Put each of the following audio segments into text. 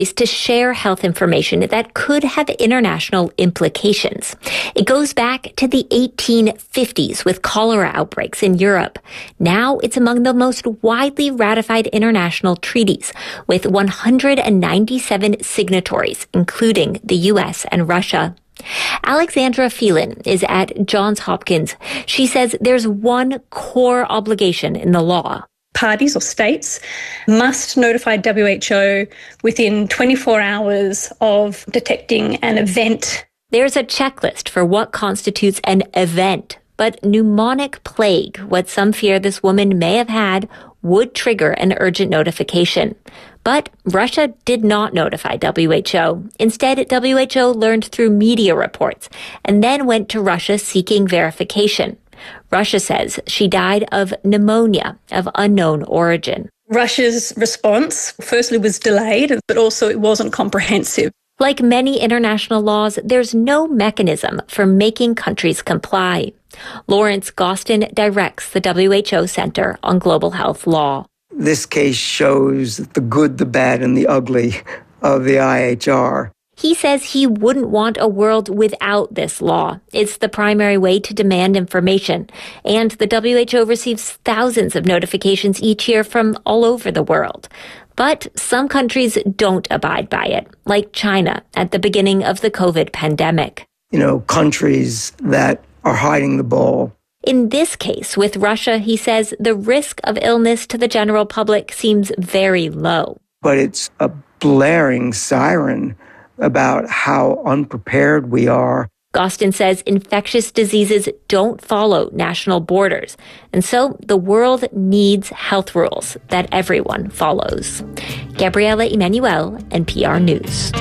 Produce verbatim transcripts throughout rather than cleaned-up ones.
is to share health information that could have international implications. It goes back to the eighteen fifties with cholera outbreaks in Europe. Now it's among the most widely ratified international treaties, with one hundred ninety-seven signatories, including the U S and Russia. Alexandra Phelan is at Johns Hopkins. She says there's one core obligation in the law. Parties or states must notify W H O within twenty-four hours of detecting an event. There's a checklist for what constitutes an event, but pneumonic plague, what some fear this woman may have had, would trigger an urgent notification. But Russia did not notify W H O. Instead, W H O learned through media reports and then went to Russia seeking verification. Russia says she died of pneumonia of unknown origin. Russia's response, firstly, was delayed, but also it wasn't comprehensive. Like many international laws, there's no mechanism for making countries comply. Lawrence Gostin directs the W H O Center on Global Health Law. This case shows the good, the bad, and the ugly of the I H R. He says he wouldn't want a world without this law. It's the primary way to demand information. And the W H O receives thousands of notifications each year from all over the world. But some countries don't abide by it, like China at the beginning of the COVID pandemic. You know, countries that are hiding the ball. In this case with Russia, he says the risk of illness to the general public seems very low. But it's a blaring siren about how unprepared we are. Gostin says infectious diseases don't follow national borders, and so the world needs health rules that everyone follows. Gabriela Emanuel, N P R News.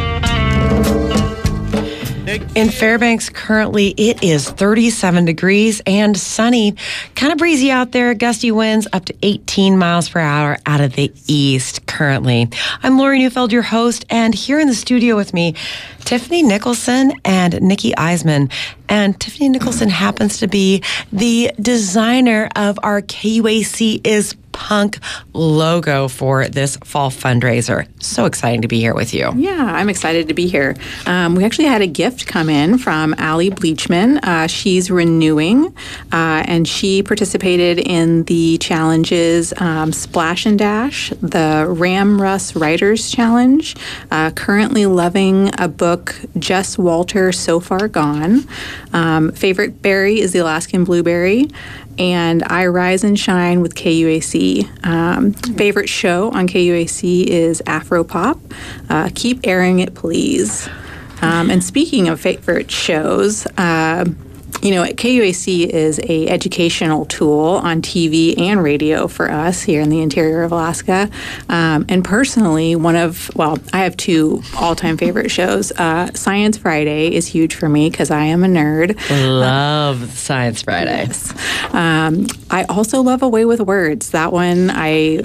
In Fairbanks, currently it is thirty-seven degrees and sunny. Kind of breezy out there. Gusty winds up to eighteen miles per hour out of the east currently. I'm Lori Neufeld, your host, and here in the studio with me, Tiffany Nicholson and Nikki Eisman. And Tiffany Nicholson happens to be the designer of our K U A C is Punk logo for this fall fundraiser. So exciting to be here with you. Yeah, I'm excited to be here. Um, we actually had a gift come in from Allie Bleachman. Uh, she's renewing, uh, and she participated in the challenges um, Splash and Dash, the Ram Russ Writers Challenge, uh, currently loving a book, Jess Walter, So Far Gone. Um, favorite berry is the Alaskan blueberry. And I Rise and Shine with K U A C. Um, favorite show on K U A C is Afropop. Uh, keep airing it, please. Um, and speaking of favorite shows, uh, you know, K U A C is a educational tool on T V and radio for us here in the interior of Alaska. Um, and personally, one of, well, I have two all-time favorite shows. Uh, Science Friday is huge for me because I am a nerd. Love uh, Science Friday. Yes. Um, I also love Away with Words. That one, I...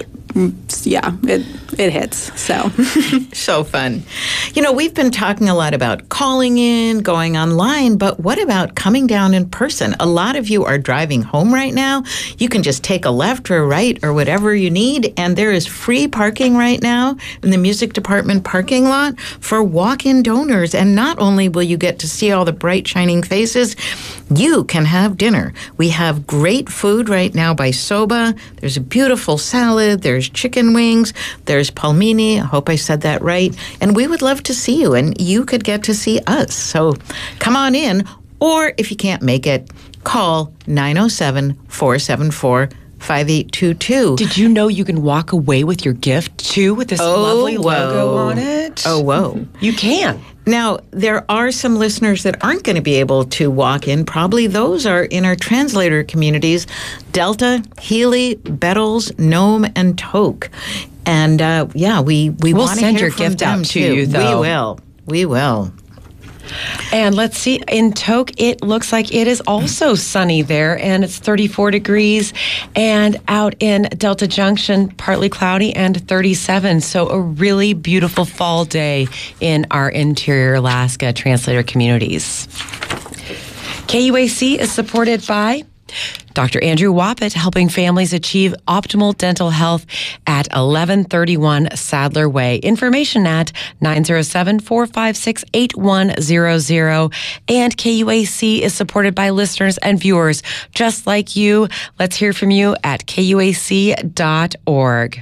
Yeah, it it hits. So so fun. You know, we've been talking a lot about calling in, going online, but what about coming down in person? A lot of you are driving home right now. You can just take a left or a right or whatever you need, and there is free parking right now in the music department parking lot for walk-in donors. And not only will you get to see all the bright, shining faces, you can have dinner. We have great food right now by Soba. There's a beautiful salad. There's chicken wings. There's palmini. I hope I said that right. And we would love to see you, and you could get to see us. So come on in, or if you can't make it, call nine oh seven, four seven four, five eight two two. Did you know you can walk away with your gift, too, with this oh, lovely whoa. logo on it? Oh, whoa. You can. Now, there are some listeners that aren't going to be able to walk in. Probably those are in our translator communities, Delta, Healy, Bettles, Nome, and Tok. And, uh, yeah, we, we we'll want to send hear your from gift them out to too. you, though. We will. We will. And let's see, in Tok, it looks like it is also sunny there, and it's thirty-four degrees. And out in Delta Junction, partly cloudy and thirty-seven. So a really beautiful fall day in our interior Alaska translator communities. K U A C is supported by Doctor Andrew Wappett helping families achieve optimal dental health at eleven thirty-one Sadler Way. Information at nine oh seven, four five six, eight one zero zero. And K U A C is supported by listeners and viewers just like you. Let's hear from you at K U A C dot org.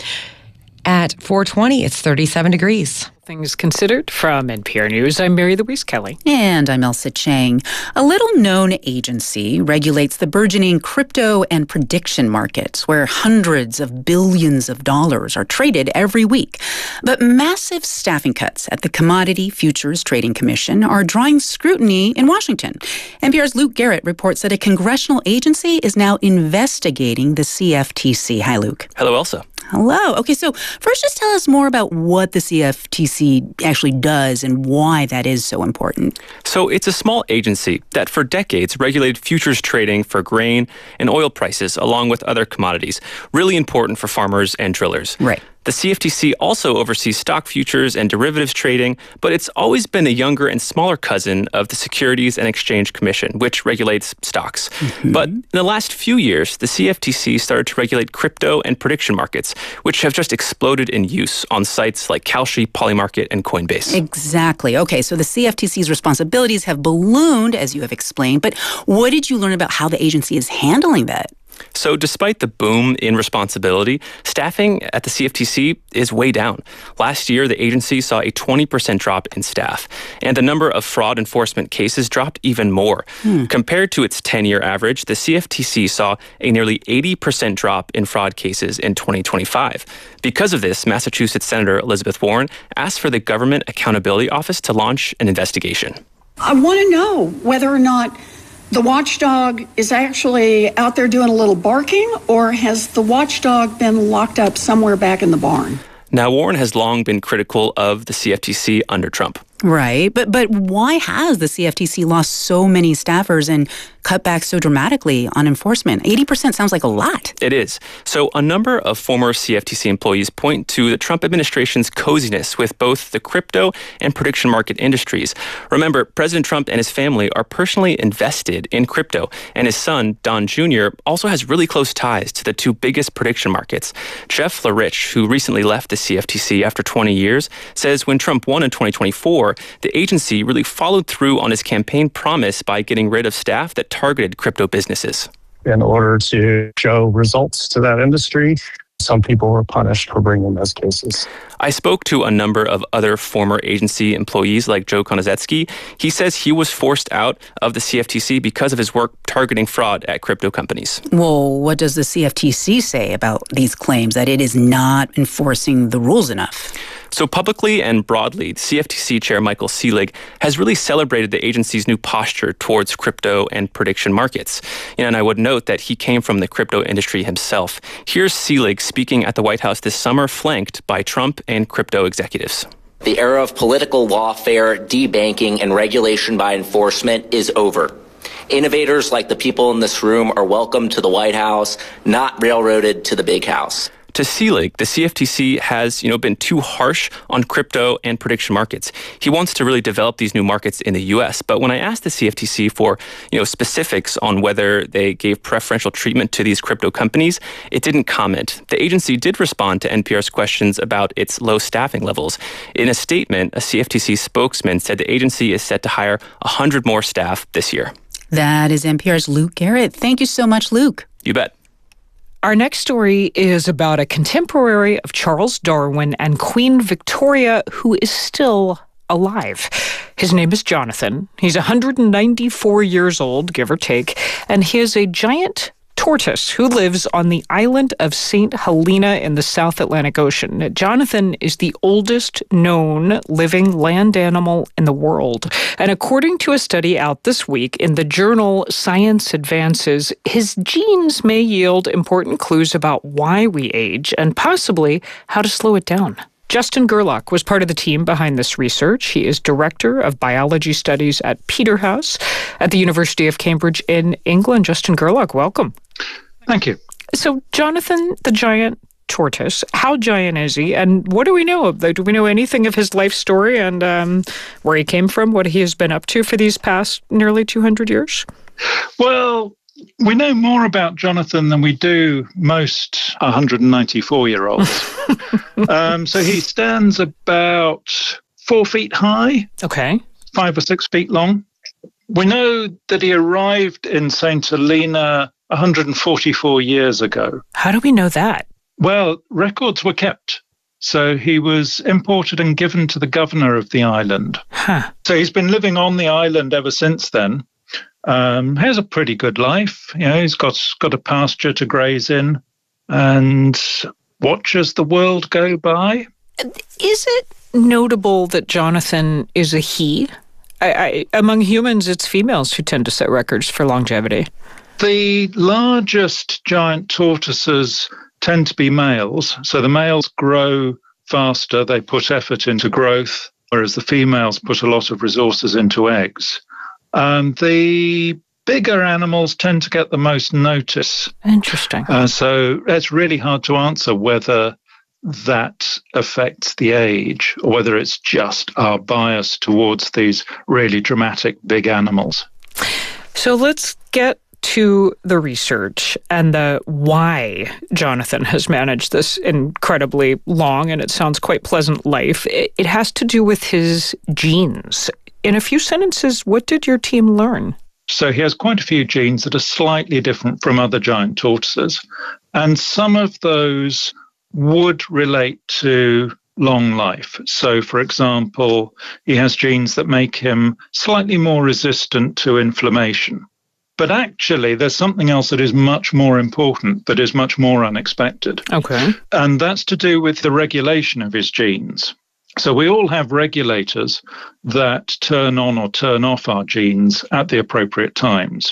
At four twenty, it's thirty-seven degrees. Things Considered from N P R News, I'm Mary Louise Kelly. And I'm Elsa Chang. A little-known agency regulates the burgeoning crypto and prediction markets, where hundreds of billions of dollars are traded every week. But massive staffing cuts at the Commodity Futures Trading Commission are drawing scrutiny in Washington. N P R's Luke Garrett reports that a congressional agency is now investigating the C F T C. Hi, Luke. Hello, Elsa. Hello. Okay, so first just tell us more about what the C F T C actually does and why that is so important. So it's a small agency that for decades regulated futures trading for grain and oil prices along with other commodities, really important for farmers and drillers. Right. The C F T C also oversees stock futures and derivatives trading, but it's always been a younger and smaller cousin of the Securities and Exchange Commission, which regulates stocks. Mm-hmm. But in the last few years, the C F T C started to regulate crypto and prediction markets, which have just exploded in use on sites like Kalshi, Polymarket, and Coinbase. Exactly. Okay, so the C F T C's responsibilities have ballooned, as you have explained, but what did you learn about how the agency is handling that? So despite the boom in responsibility, staffing at the C F T C is way down. Last year, the agency saw a twenty percent drop in staff, and the number of fraud enforcement cases dropped even more. Hmm. Compared to its ten-year average, the C F T C saw a nearly eighty percent drop in fraud cases in twenty twenty-five. Because of this, Massachusetts Senator Elizabeth Warren asked for the Government Accountability Office to launch an investigation. I want to know whether or not the watchdog is actually out there doing a little barking, or has the watchdog been locked up somewhere back in the barn? Now, Warren has long been critical of the C F T C under Trump. Right, but but why has the C F T C lost so many staffers and cut back so dramatically on enforcement? eighty percent sounds like a lot. It is. So a number of former C F T C employees point to the Trump administration's coziness with both the crypto and prediction market industries. Remember, President Trump and his family are personally invested in crypto, and his son, Don Junior, also has really close ties to the two biggest prediction markets. Jeff Florich, who recently left the C F T C after twenty years, says when Trump won in twenty twenty-four, the agency really followed through on his campaign promise by getting rid of staff that targeted crypto businesses. In order to show results to that industry, some people were punished for bringing those cases. I spoke to a number of other former agency employees like Joe Konozetsky. He says he was forced out of the C F T C because of his work targeting fraud at crypto companies. Well, what does the C F T C say about these claims that it is not enforcing the rules enough? So publicly and broadly, C F T C Chair Michael Seelig has really celebrated the agency's new posture towards crypto and prediction markets. You know, and I would note that he came from the crypto industry himself. Here's Seelig speaking at the White House this summer, flanked by Trump and crypto executives. The era of political lawfare, debanking, and regulation by enforcement is over. Innovators like the people in this room are welcome to the White House, not railroaded to the big house. To Seelig, the C F T C has, you know, been too harsh on crypto and prediction markets. He wants to really develop these new markets in the U S. But when I asked the C F T C for, you know, specifics on whether they gave preferential treatment to these crypto companies, it didn't comment. The agency did respond to N P R's questions about its low staffing levels. In a statement, a C F T C spokesman said the agency is set to hire one hundred more staff this year. That is N P R's Luke Garrett. Thank you so much, Luke. You bet. Our next story is about a contemporary of Charles Darwin and Queen Victoria who is still alive. His name is Jonathan. He's one hundred ninety-four years old, give or take, and he is a giant tortoise who lives on the island of Saint Helena in the South Atlantic Ocean. Jonathan is the oldest known living land animal in the world. And according to a study out this week in the journal Science Advances, his genes may yield important clues about why we age and possibly how to slow it down. Justin Gerlach was part of the team behind this research. He is Director of Biology Studies at Peterhouse at the University of Cambridge in England. Justin Gerlach, welcome. Thank you. So, Jonathan, the giant tortoise, how giant is he, and what do we know of? Do we know anything of his life story and um, where he came from, what he has been up to for these past nearly two hundred years? Well, We know more about Jonathan than we do most one hundred ninety-four-year-olds. um, so he stands about four feet high. Okay. Five or six feet long. We know that he arrived in Saint Helena one hundred forty-four years ago. How do we know that? Well, records were kept. So he was imported and given to the governor of the island. Huh. So he's been living on the island ever since then. Um, has a pretty good life. You know, he's got got a pasture to graze in and watches the world go by. Is it notable that Jonathan is a he? I, I, among humans, it's females who tend to set records for longevity. The largest giant tortoises tend to be males. So the males grow faster, they put effort into growth, whereas the females put a lot of resources into eggs. Um, the bigger animals tend to get the most notice. Interesting. Uh, so it's really hard to answer whether that affects the age or whether it's just our bias towards these really dramatic big animals. So let's get to the research and the why Jonathan has managed this incredibly long, and it sounds quite pleasant life. It, it has to do with his genes. In a few sentences, what did your team learn? So he has quite a few genes that are slightly different from other giant tortoises. And some of those would relate to long life. So, for example, he has genes that make him slightly more resistant to inflammation. But actually, there's something else that is much more important, that is much more unexpected. Okay. And that's to do with the regulation of his genes. So we all have regulators that turn on or turn off our genes at the appropriate times.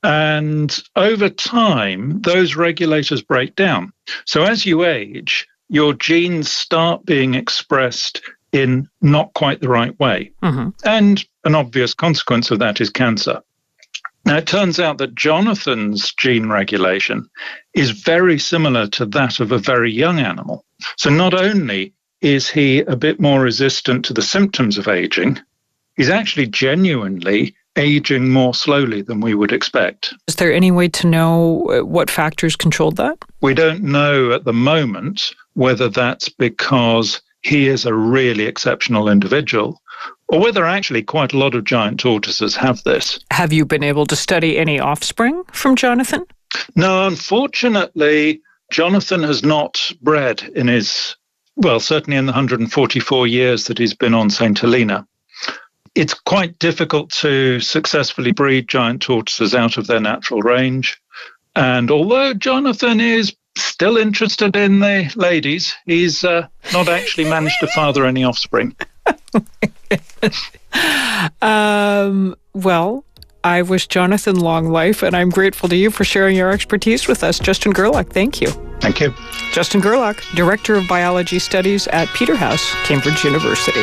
And over time, those regulators break down. So as you age, your genes start being expressed in not quite the right way. Mm-hmm. And an obvious consequence of that is cancer. Now, it turns out that Jonathan's gene regulation is very similar to that of a very young animal. So not only is he a bit more resistant to the symptoms of aging, he's actually genuinely aging more slowly than we would expect. Is there any way to know what factors controlled that? We don't know at the moment whether that's because he is a really exceptional individual or whether actually quite a lot of giant tortoises have this. Have you been able to study any offspring from Jonathan? No, unfortunately, Jonathan has not bred in his, well, certainly in the one hundred forty-four years that he's been on Saint Helena. It's quite difficult to successfully breed giant tortoises out of their natural range. And although Jonathan is still interested in the ladies, he's uh, not actually managed to father any offspring. um, well, I wish Jonathan long life, and I'm grateful to you for sharing your expertise with us. Justin Gerlach, thank you. Thank you. Justin Gerlach, Director of Biology Studies at Peterhouse, Cambridge University.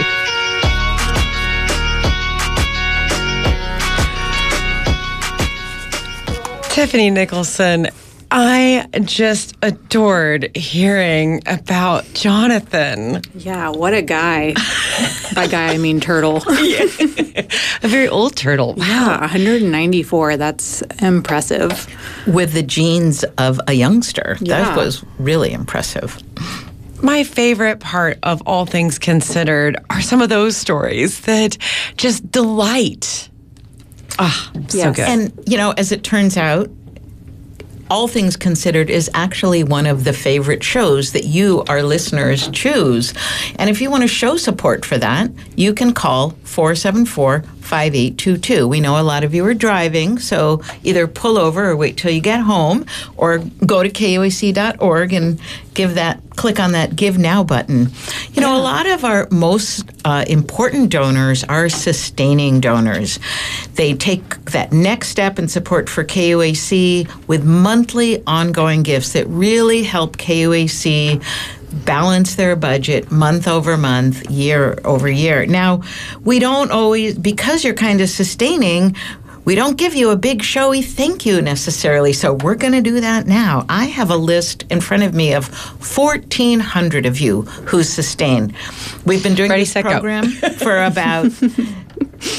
Tiffany Nicholson, I just adored hearing about Jonathan. Yeah, what a guy. By guy, I mean turtle. Yeah. A very old turtle. Wow. Yeah, one hundred ninety-four. That's impressive. With the genes of a youngster. Yeah. That was really impressive. My favorite part of All Things Considered are some of those stories that just delight. Ah, oh, so Yes. good. And, you know, as it turns out, All Things Considered is actually one of the favorite shows that you, our listeners, choose. And if you want to show support for that, you can call four seven four, five eight two two. We know a lot of you are driving, so either pull over or wait till you get home, or go to K O A C dot org and give that, click on that Give Now button. You know, a lot of our most uh, important donors are sustaining donors. They take that next step in support for K O A C with monthly ongoing gifts that really help K O A C balance their budget month over month, year over year. Now, we don't always, because you're kind of sustaining, we don't give you a big showy thank you necessarily, so we're going to do that now. I have a list in front of me of fourteen hundred of you who sustain. We've been doing Ready, this set, program for about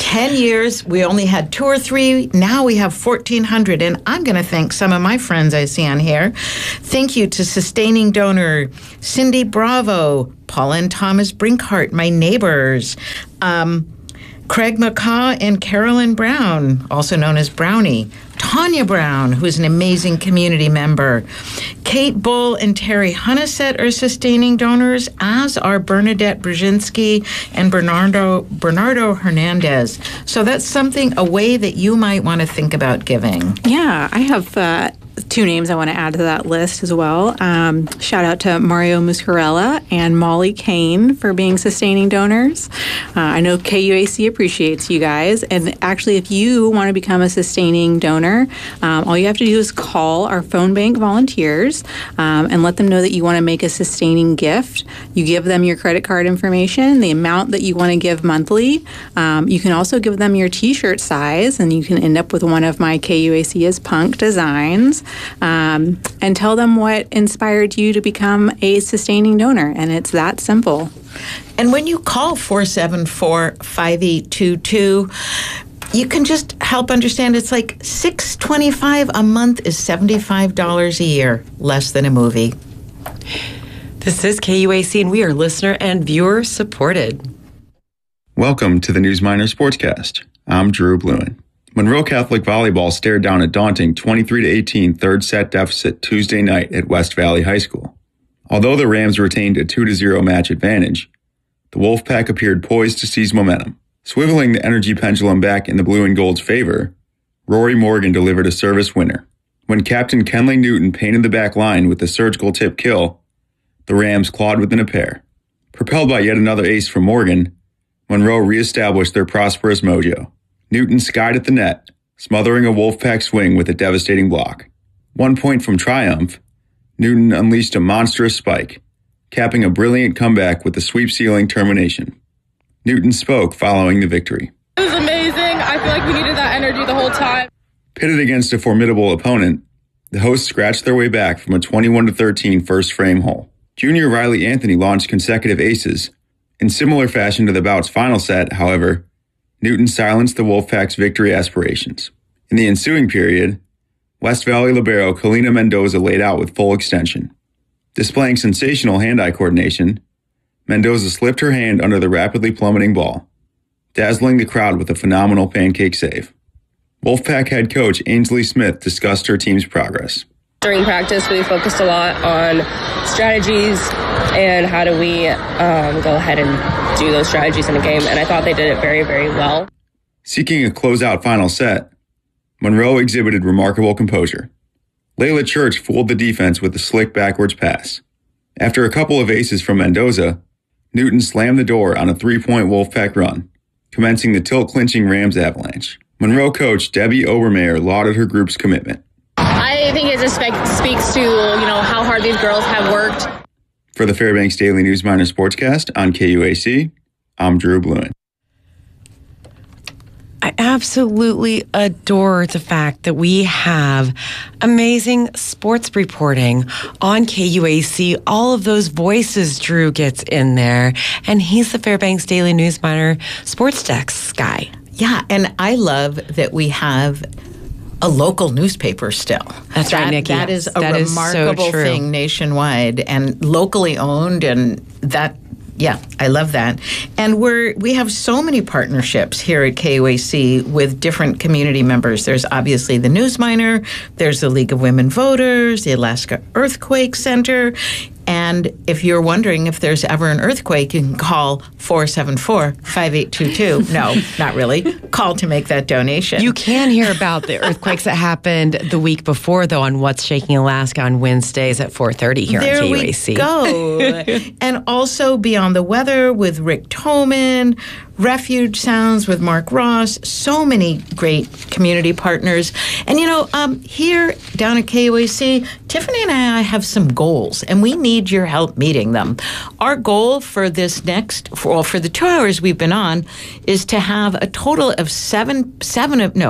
ten years, we only had two or three. Now we have fourteen hundred. And I'm going to thank some of my friends I see on here. Thank you to sustaining donor Cindy Bravo, Paula and Thomas Brinkhart, my neighbors, um, Craig McCaw and Carolyn Brown, also known as Brownie, Tanya Brown, who's an amazing community member, Kate Bull and Terry Hunniset are sustaining donors, as are Bernadette Brzezinski and Bernardo Bernardo Hernandez. So that's something, a way that you might want to think about giving. Yeah, I have uh, two names I want to add to that list as well. Um, shout out to Mario Muscarella and Molly Kane for being sustaining donors. Uh, I know K U A C appreciates you guys. And actually, if you want to become a sustaining donor, um, all you have to do is call our phone bank volunteers um, and let them know that you want to make a sustaining gift. You give them your credit card information, the amount that you want to give monthly. Um, you can also give them your T-shirt size, and you can end up with one of my K U A C is Punk designs. Um, and tell them what inspired you to become a sustaining donor. And it's that simple. And when you call four seven four, five eight two two, you can just help understand it's like six dollars and twenty-five cents a month is seventy-five dollars a year, less than a movie. This is K U A C, and we are listener and viewer supported. Welcome to the Newsminer Sportscast. I'm Drew Bluen. Monroe Catholic Volleyball stared down a daunting twenty-three to eighteen third set deficit Tuesday night at West Valley High School. Although the Rams retained a two to zero match advantage, the Wolfpack appeared poised to seize momentum. Swiveling the energy pendulum back in the blue and gold's favor, Rory Morgan delivered a service winner. When Captain Kenley Newton painted the back line with the surgical tip kill, the Rams clawed within a pair. Propelled by yet another ace from Morgan, Monroe reestablished their prosperous mojo. Newton skied at the net, smothering a Wolfpack swing with a devastating block. One point from triumph, Newton unleashed a monstrous spike, capping a brilliant comeback with a sweep-sealing termination. Newton spoke following the victory. It was amazing. I feel like we needed that energy the whole time. Pitted against a formidable opponent, the hosts scratched their way back from a twenty-one to thirteen first frame hole. Junior Riley Anthony launched consecutive aces. In similar fashion to the bout's final set, however, Newton silenced the Wolfpack's victory aspirations. In the ensuing period, West Valley libero Kalina Mendoza laid out with full extension. Displaying sensational hand-eye coordination, Mendoza slipped her hand under the rapidly plummeting ball, dazzling the crowd with a phenomenal pancake save. Wolfpack head coach Ainsley Smith discussed her team's progress. During practice, we focused a lot on strategies and how do we um, go ahead and do those strategies in a game, and I thought they did it very, very well. Seeking a closeout final set, Monroe exhibited remarkable composure. Layla Church fooled the defense with a slick backwards pass. After a couple of aces from Mendoza, Newton slammed the door on a three-point Wolfpack run, commencing the tilt-clinching Rams avalanche. Monroe coach Debbie Obermeyer lauded her group's commitment. I think it just speaks to, you know, how hard these girls have worked. For the Fairbanks Daily Newsminer Sportscast on K U A C, I'm Drew Bluen. I absolutely adore the fact that we have amazing sports reporting on K U A C. All of those voices Drew gets in there, and he's the Fairbanks Daily Newsminer Sports Desk guy. Yeah, and I love that we have a local newspaper still. That's that, right, Nikki. That is a that remarkable is so thing nationwide and locally owned, and that, yeah, I love that. And we're we have so many partnerships here at K U A C with different community members. There's obviously the Newsminer, there's the League of Women Voters, the Alaska Earthquake Center. And if you're wondering if there's ever an earthquake, you can call four seven four, five eight two two. No, not really. Call to make that donation. You can hear about the earthquakes that happened the week before, though, on What's Shaking Alaska on Wednesdays at four thirty here there on K U A C. There we go. And also Beyond the Weather with Rick Toman, Refuge Sounds with Mark Ross, so many great community partners. And, you know, um, here down at K U A C, Tiffany and I have some goals, and we need your help meeting them. Our goal for this next, for, well, for the two hours we've been on, is to have a total of seven, seven of, no,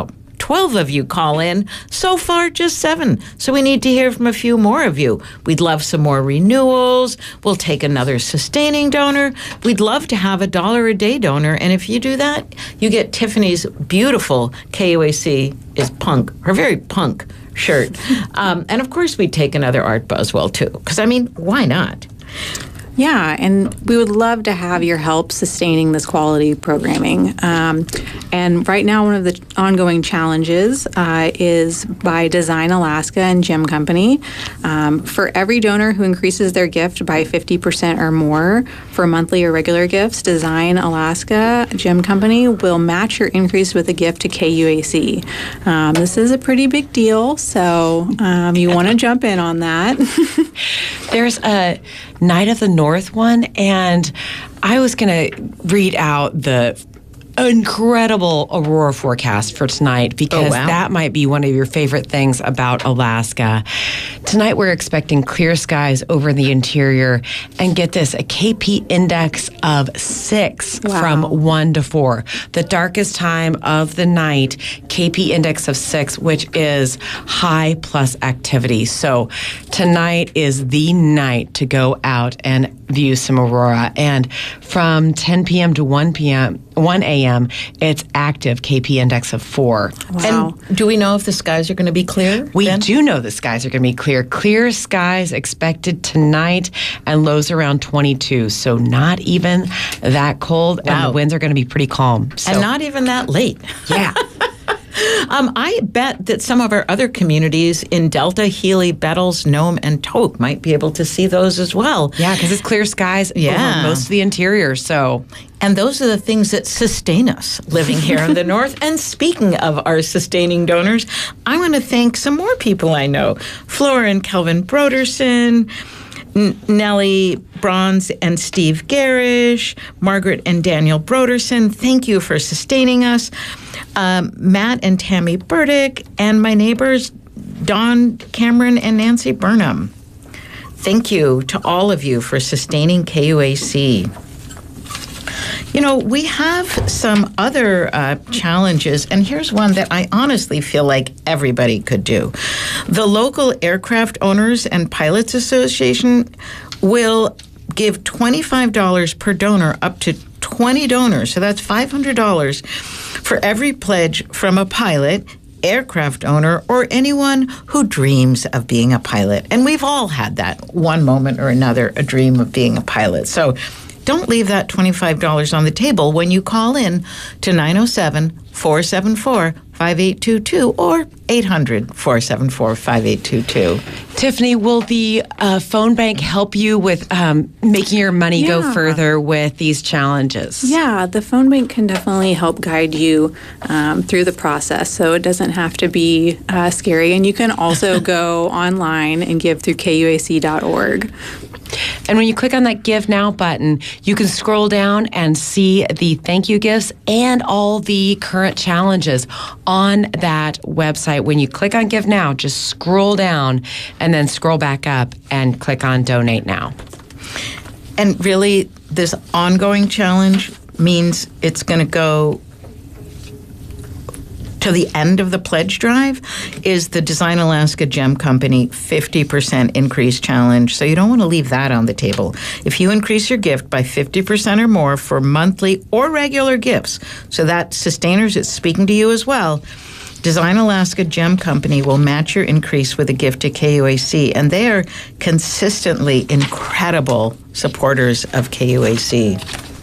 twelve of you call in. So far, just seven. So we need to hear from a few more of you. We'd love some more renewals. We'll take another sustaining donor. We'd love to have a dollar a day donor. And if you do that, you get Tiffany's beautiful K U A C is punk, her very punk shirt. Um, and of course, we'd take another Art Boswell too. Because, I mean, why not? Yeah, and we would love to have your help sustaining this quality programming. Um, and right now, one of the ongoing challenges uh, is by Design Alaska and Gem Company. Um, for every donor who increases their gift by fifty percent or more for monthly or regular gifts, Design Alaska Gem Company will match your increase with a gift to K U A C. Um, this is a pretty big deal, so um, you want to jump in on that. There's a Night of the North one, and I was going to read out the incredible aurora forecast for tonight because oh, wow. that might be one of your favorite things about Alaska. Tonight we're expecting clear skies over the interior, and get this, a K P index of six wow. from one to four. The darkest time of the night, K P index of six, which is high plus activity. So tonight is the night to go out and view some aurora. And from ten p.m. to one p.m., one a.m., it's active K P index of four. Wow. And do we know if the skies are going to be clear? We then? do know the skies are going to be clear. Clear skies expected tonight, and lows around twenty-two. So not even that cold, wow. and the winds are going to be pretty calm. So. And not even that late. Yeah. Um, I bet that some of our other communities in Delta, Healy, Bettles, Nome, and Tok might be able to see those as well. Yeah, because it's clear skies yeah. over most of the interior. So, and those are the things that sustain us living here in the North. And speaking of our sustaining donors, I want to thank some more people I know. Flora and Kelvin Broderson, N- Nellie Bronze and Steve Garish, Margaret and Daniel Broderson. Thank you for sustaining us. Um, Matt and Tammy Burdick, and my neighbors, Dawn Cameron and Nancy Burnham. Thank you to all of you for sustaining K U A C. You know, we have some other uh, challenges, and here's one that I honestly feel like everybody could do. The local Aircraft Owners and Pilots Association will give twenty-five dollars per donor, up to twenty donors, so that's five hundred dollars for every pledge from a pilot, aircraft owner, or anyone who dreams of being a pilot. And we've all had that one moment or another, a dream of being a pilot. So don't leave that twenty-five dollars on the table when you call in to nine oh seven, four seven four, five eight two two or eight hundred, four seven four, five eight two two. Tiffany, will the uh, phone bank help you with um, making your money yeah. go further with these challenges? Yeah, the phone bank can definitely help guide you um, through the process, so it doesn't have to be uh, scary. And you can also go online and give through K U A C dot org. And when you click on that Give Now button, you can scroll down and see the thank you gifts and all the current challenges on that website. When you click on Give Now, just scroll down and then scroll back up and click on Donate Now. And really, this ongoing challenge means it's going to go to the end of the pledge drive is the Design Alaska Gem Company fifty percent increase challenge. So you don't want to leave that on the table. If you increase your gift by fifty percent or more for monthly or regular gifts, so that sustainers is speaking to you as well, Design Alaska Gem Company will match your increase with a gift to K U A C, and they are consistently incredible supporters of K U A C.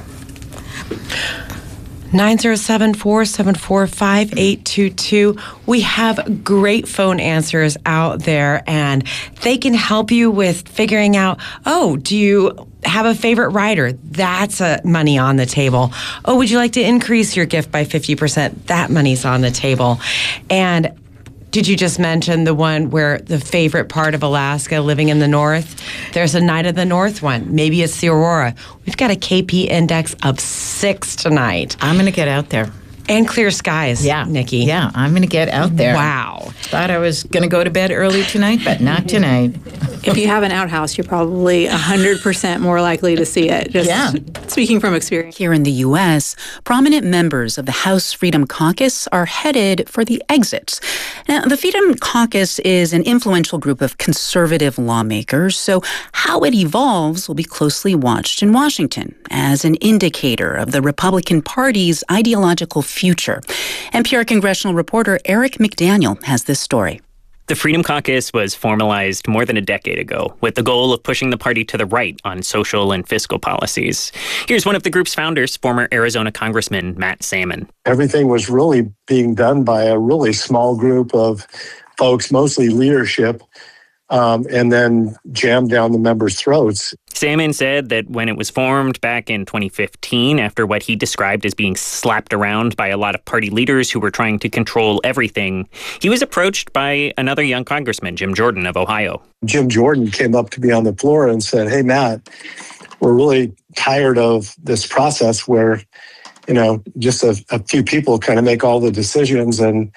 nine oh seven, four seven four, five eight two two. We have great phone answers out there, and they can help you with figuring out, oh, do you have a favorite writer? That's a money on the table. Oh, would you like to increase your gift by fifty percent? That money's on the table. And did you just mention the one where the favorite part of Alaska, living in the north? There's a Night of the North one. Maybe it's the Aurora. We've got a K P index of six tonight. I'm going to get out there. And clear skies, yeah. Nikki. Yeah, I'm going to get out there. Wow. Thought I was going to go to bed early tonight, but not tonight. If you have an outhouse, you're probably one hundred percent more likely to see it. Just yeah. speaking from experience. Here in the U S, prominent members of the House Freedom Caucus are headed for the exits. Now, the Freedom Caucus is an influential group of conservative lawmakers, so how it evolves will be closely watched in Washington as an indicator of the Republican Party's ideological future. N P R congressional reporter Eric McDaniel has this story. The Freedom Caucus was formalized more than a decade ago with the goal of pushing the party to the right on social and fiscal policies. Here's one of the group's founders, former Arizona Congressman Matt Salmon. Everything was really being done by a really small group of folks, mostly leadership, um, and then jammed down the members' throats. Salmon said that when it was formed back in twenty fifteen, after what he described as being slapped around by a lot of party leaders who were trying to control everything, he was approached by another young congressman, Jim Jordan of Ohio. Jim Jordan came up to me on the floor and said, "Hey, Matt, we're really tired of this process where, you know, just a, a few people kind of make all the decisions, and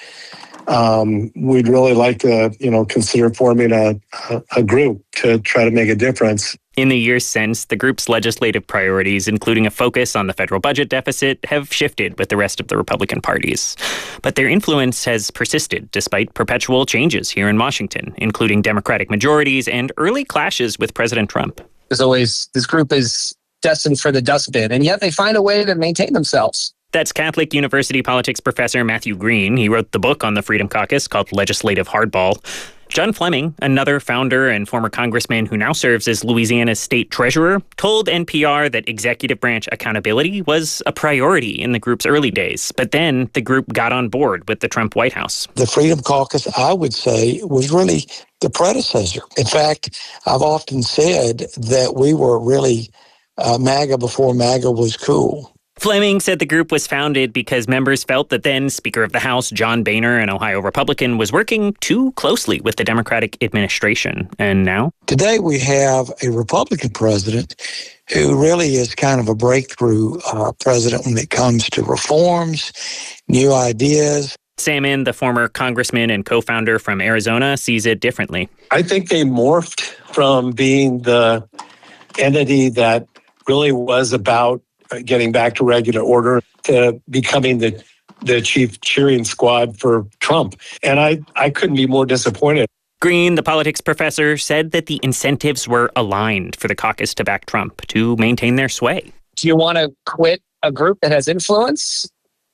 um, we'd really like to, you know, consider forming a, a, a group to try to make a difference." In the years since, the group's legislative priorities, including a focus on the federal budget deficit, have shifted with the rest of the Republican parties. But their influence has persisted despite perpetual changes here in Washington, including Democratic majorities and early clashes with President Trump. There's always, this group is destined for the dustbin, and yet they find a way to maintain themselves. That's Catholic University politics professor Matthew Green. He wrote the book on the Freedom Caucus called Legislative Hardball. John Fleming, another founder and former congressman who now serves as Louisiana's state treasurer, told N P R that executive branch accountability was a priority in the group's early days. But then the group got on board with the Trump White House. The Freedom Caucus, I would say, was really the predecessor. In fact, I've often said that we were really uh, MAGA before MAGA was cool. Fleming said the group was founded because members felt that then Speaker of the House John Boehner, an Ohio Republican, was working too closely with the Democratic administration. And now? Today we have a Republican president who really is kind of a breakthrough uh, president when it comes to reforms, new ideas. Salmon, the former congressman and co-founder from Arizona, sees it differently. I think they morphed from being the entity that really was about getting back to regular order to becoming the the chief cheering squad for Trump. And I, I couldn't be more disappointed. Green, the politics professor, said that the incentives were aligned for the caucus to back Trump to maintain their sway. Do you want to quit a group that has influence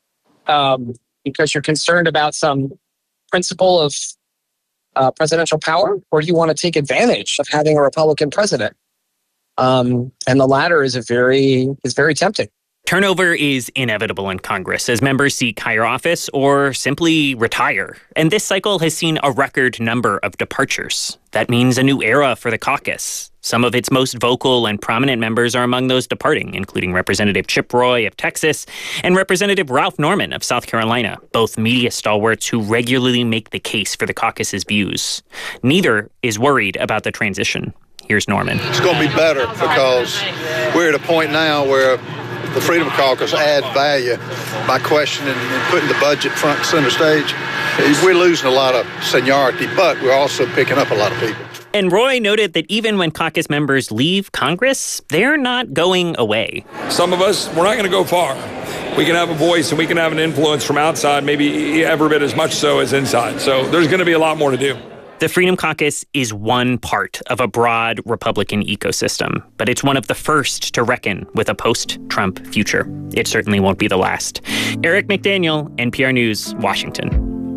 um, because you're concerned about some principle of uh, presidential power? Or do you want to take advantage of having a Republican president? Um, and the latter is a very is very tempting. Turnover is inevitable in Congress as members seek higher office or simply retire. And this cycle has seen a record number of departures. That means a new era for the caucus. Some of its most vocal and prominent members are among those departing, including Representative Chip Roy of Texas and Representative Ralph Norman of South Carolina, both media stalwarts who regularly make the case for the caucus's views. Neither is worried about the transition. Here's Norman. It's going to be better because we're at a point now where the Freedom Caucus adds value by questioning and putting the budget front and center stage. We're losing a lot of seniority, but we're also picking up a lot of people. And Roy noted that even when caucus members leave Congress, they're not going away. Some of us, we're not going to go far. We can have a voice and we can have an influence from outside, maybe every bit as much so as inside. So there's going to be a lot more to do. The Freedom Caucus is one part of a broad Republican ecosystem, but it's one of the first to reckon with a post-Trump future. It certainly won't be the last. Eric McDaniel, N P R News, Washington.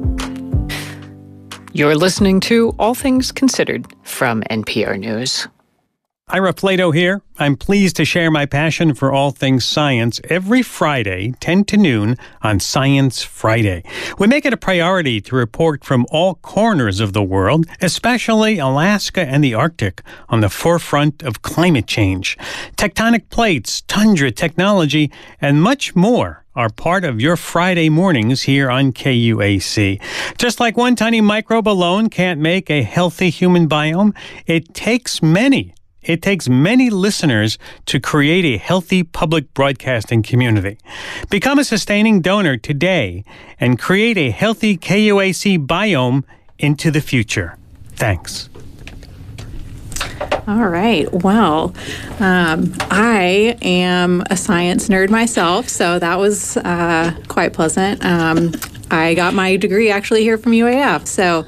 You're listening to All Things Considered from N P R News. Ira Plato here. I'm pleased to share my passion for all things science every Friday, ten to noon, on Science Friday. We make it a priority to report from all corners of the world, especially Alaska and the Arctic, on the forefront of climate change. Tectonic plates, tundra technology, and much more are part of your Friday mornings here on K U A C. Just like one tiny microbe alone can't make a healthy human biome, it takes many it takes many listeners to create a healthy public broadcasting community. Become a sustaining donor today and create a healthy K U A C biome into the future. Thanks. All right. Well, um, I am a science nerd myself, so that was uh, quite pleasant. Um, I got my degree actually here from U A F, so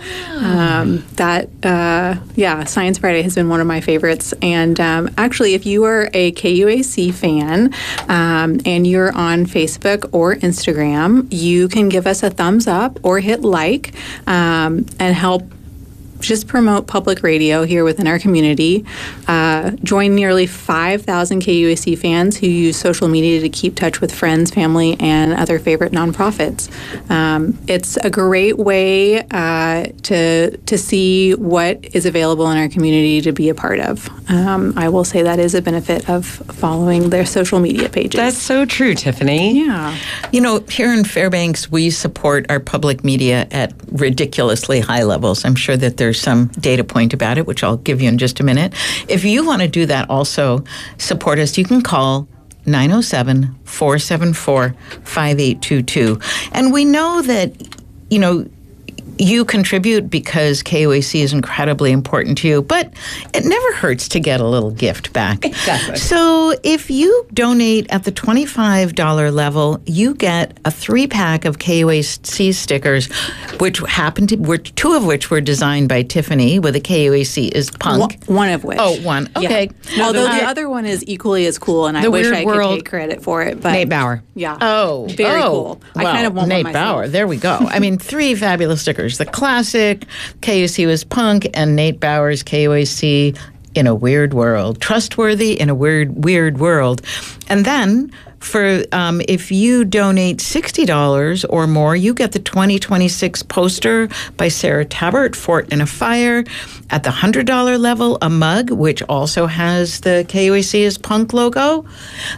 um, that, uh, yeah, Science Friday has been one of my favorites. And um, actually, if you are a K U A C fan um, and you're on Facebook or Instagram, you can give us a thumbs up or hit like um, and help just promote public radio here within our community. Uh, join nearly five thousand K U A C fans who use social media to keep touch with friends, family, and other favorite nonprofits. Um, it's a great way uh, to to see what is available in our community to be a part of. Um, I will say that is a benefit of following their social media pages. That's so true, Tiffany. Yeah. You know, here in Fairbanks, we support our public media at ridiculously high levels. I'm sure that there's some data point about it, which I'll give you in just a minute. If you want to do that also, support us, you can call nine oh seven, four seven four, five eight two two. And we know that, you know, you contribute because K U A C is incredibly important to you, but it never hurts to get a little gift back. Exactly. So if you donate at the twenty-five dollars level, you get a three-pack of K U A C stickers, which happened to, were two of which were designed by Tiffany, with a K U A C is punk. One, one of which. Oh, one. Okay. Yeah. No, Although the, the other one is equally as cool, and I wish I could take credit for it. But Nate Bauer. Yeah. Oh. Very oh. cool. I well, kind of want Nate one Bauer. myself. There we go. I mean, three fabulous stickers. The classic K U A C was punk, and Nate Bauer's K U A C in a weird world. Trustworthy in a weird, weird world. And then for um, if you donate sixty dollars or more, you get the twenty twenty-six poster by Sarah Tabbert, Fort in a Fire. At the one hundred dollars level, a mug, which also has the K U A C is punk logo.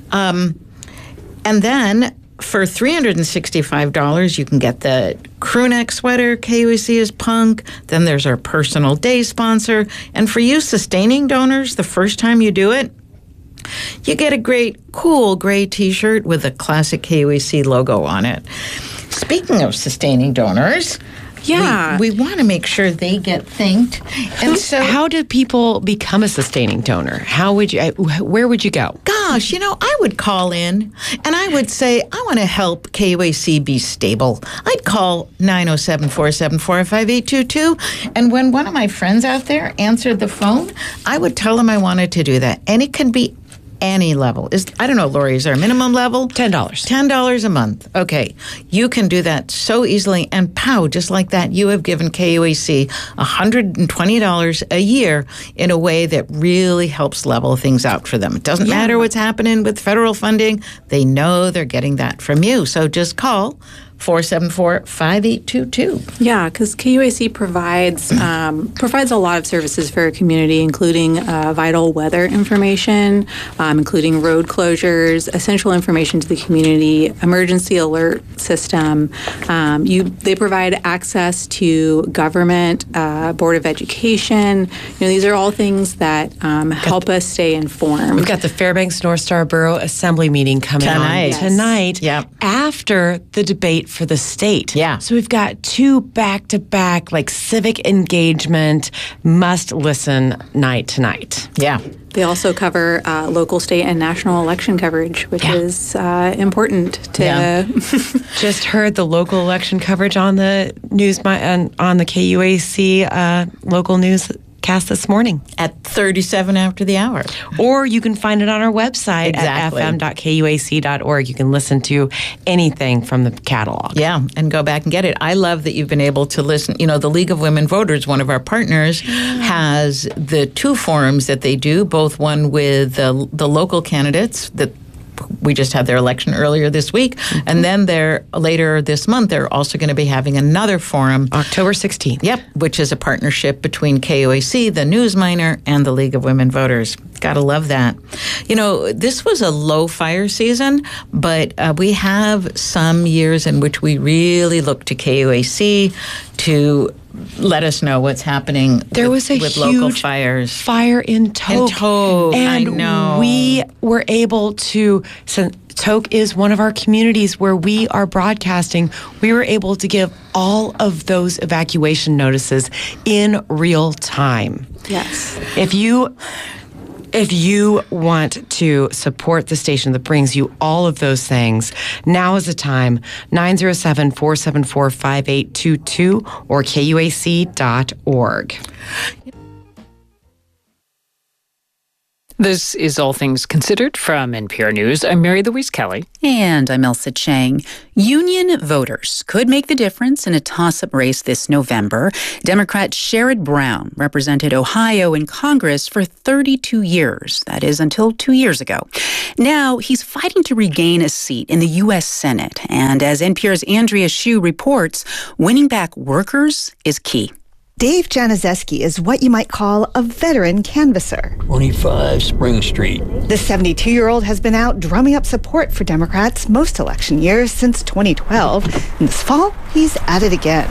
Um, and then for three hundred sixty-five dollars, you can get the crew neck sweater, K U A C is punk. Then there's our personal day sponsor. And for you sustaining donors, the first time you do it, you get a great, cool gray T-shirt with a classic K U A C logo on it. Speaking of sustaining donors, yeah, we, we want to make sure they get thanked. And so, how do people become a sustaining donor? How would you? Where would you go? Gosh, you know, I would call in and I would say, I want to help K U A C be stable. I'd call nine oh seven, four seven four, five eight two two. And when one of my friends out there answered the phone, I would tell them I wanted to do that. And it can be any level. Is I don't know, Lori, is there a minimum level? ten dollars. ten dollars a month. Okay. You can do that so easily. And pow, just like that, you have given K U A C one hundred twenty dollars a year in a way that really helps level things out for them. It doesn't Yeah. matter what's happening with federal funding. They know they're getting that from you. So just call four seven four, five eight two two. Yeah, because K U A C provides um, provides a lot of services for our community, including uh, vital weather information, um, including road closures, essential information to the community, emergency alert system. Um, you they provide access to government, uh, Board of Education. You know, these are all things that um, help us stay informed. We've got the Fairbanks North Star Borough Assembly meeting coming Tonight. on tonight. Yep. After the debate for the state. Yeah. So we've got two back-to-back, like, civic engagement, must-listen night tonight. Yeah. They also cover uh, local, state, and national election coverage, which Yeah. is uh, important to. Yeah. Just heard the local election coverage on the news on, on the K U A C uh, local newscast this morning. At thirty-seven after the hour. Or you can find it on our website Exactly. at f m dot k u a c dot org. You can listen to anything from the catalog. Yeah, and go back and get it. I love that you've been able to listen. You know, the League of Women Voters, one of our partners, has the two forums that they do, both one with the, the local candidates that we just had their election earlier this week. Mm-hmm. And then they're later this month, they're also going to be having another forum. October sixteenth. Yep, which is a partnership between K U A C, the News Miner, and the League of Women Voters. Gotta love that. You know, this was a low fire season, but uh, we have some years in which we really look to K U A C to let us know what's happening there with, was a with huge local fires. Fire in Tok. In Tok, and I know. we were able to, so Tok is one of our communities where we are broadcasting. We were able to give all of those evacuation notices in real time. Yes. If you If you want to support the station that brings you all of those things, now is the time. nine oh seven, four seven four, five eight two two or K U A C dot org. This is All Things Considered from N P R News. I'm Mary Louise Kelly. And I'm Elsa Chang. Union voters could make the difference in a toss-up race this November. Democrat Sherrod Brown represented Ohio in Congress for thirty-two years. That is until two years ago. Now he's fighting to regain a seat in the U S Senate. And as N P R's Andrea Hsu reports, winning back workers is key. Dave Januszewski is what you might call a veteran canvasser. twenty-five Spring Street. The seventy-two-year-old has been out drumming up support for Democrats most election years since twenty twelve. And this fall, he's at it again.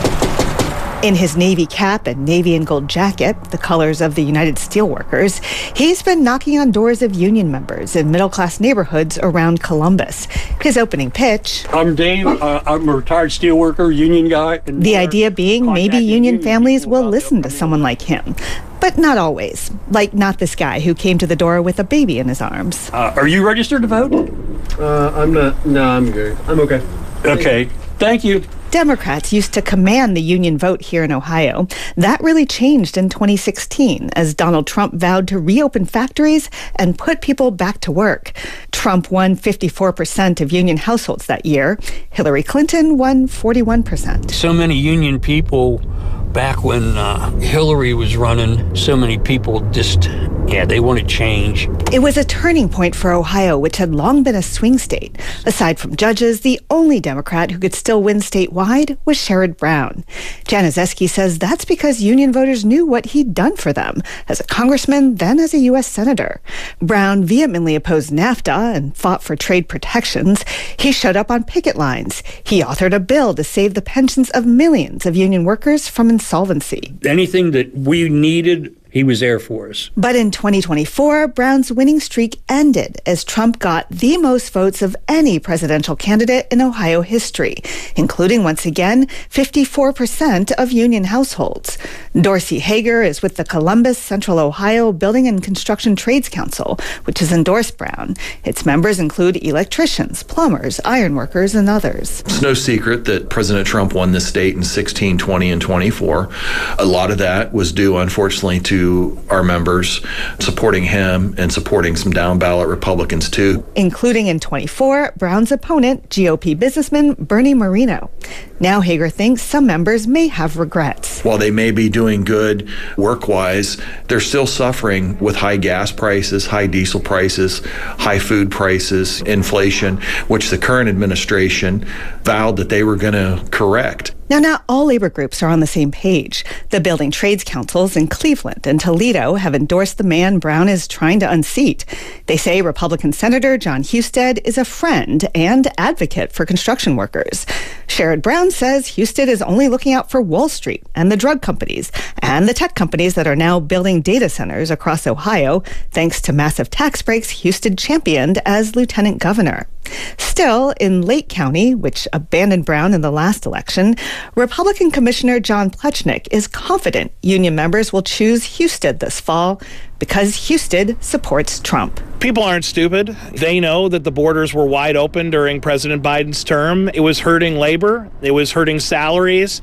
In his Navy cap and navy and gold jacket, the colors of the United Steelworkers, he's been knocking on doors of union members in middle-class neighborhoods around Columbus. His opening pitch... I'm Dave. Uh, I'm a retired steelworker, union guy. The idea being maybe union families will listen to someone like him. But not always. Like not this guy who came to the door with a baby in his arms. Uh, are you registered to vote? Uh, I'm not. No, I'm good. I'm okay. Okay. Thank you. Democrats used to command the union vote here in Ohio. That really changed in twenty sixteen as Donald Trump vowed to reopen factories and put people back to work. Trump won fifty-four percent of union households that year. Hillary Clinton won forty-one percent. So many union people back when uh, Hillary was running, so many people just, yeah, they wanted change. It was a turning point for Ohio, which had long been a swing state. Aside from judges, the only Democrat who could still win statewide was Sherrod Brown. Januszewski says that's because union voters knew what he'd done for them as a congressman, then as a U S senator. Brown vehemently opposed NAFTA and fought for trade protections. He showed up on picket lines. He authored a bill to save the pensions of millions of union workers from insolvency. Anything that we needed, he was there for us. But in twenty twenty-four, Brown's winning streak ended as Trump got the most votes of any presidential candidate in Ohio history, including, once again, fifty-four percent of union households. Dorsey Hager is with the Columbus Central Ohio Building and Construction Trades Council, which has endorsed Brown. Its members include electricians, plumbers, ironworkers, and others. It's no secret that President Trump won this state in sixteen, twenty, and twenty-four. A lot of that was due, unfortunately, to our members supporting him and supporting some down-ballot Republicans, too. Including in twenty-four, Brown's opponent, G O P businessman Bernie Moreno. Now Hager thinks some members may have regrets. While they may be doing good work-wise, they're still suffering with high gas prices, high diesel prices, high food prices, inflation, which the current administration vowed that they were going to correct. Now, not all labor groups are on the same page. The building trades councils in Cleveland and Toledo have endorsed the man Brown is trying to unseat. They say Republican Senator John Husted is a friend and advocate for construction workers. Sherrod Brown says Husted is only looking out for Wall Street and the drug companies and the tech companies that are now building data centers across Ohio, thanks to massive tax breaks Husted championed as lieutenant governor. Still, in Lake County, which abandoned Brown in the last election, Republican Commissioner John Plechnik is confident union members will choose Husted this fall because Husted supports Trump. People aren't stupid. They know that the borders were wide open during President Biden's term. It was hurting labor. It was hurting salaries.